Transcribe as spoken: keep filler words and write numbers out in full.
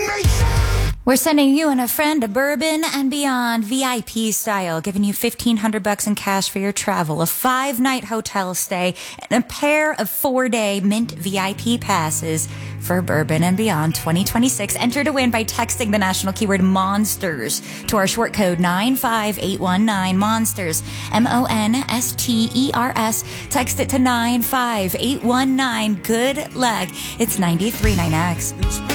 We're sending you and a friend to Bourbon and Beyond V I P style, giving you fifteen hundred bucks in cash for your travel, a five-night hotel stay, and a pair of four-day Mint V I P passes for Bourbon and Beyond twenty twenty-six. Enter to win by texting the national keyword MONSTERS to our short code nine five eight one nine, MONSTERS, M O N S T E R S. Text it to nine five eight one nine. Good luck. It's ninety-three point nine X.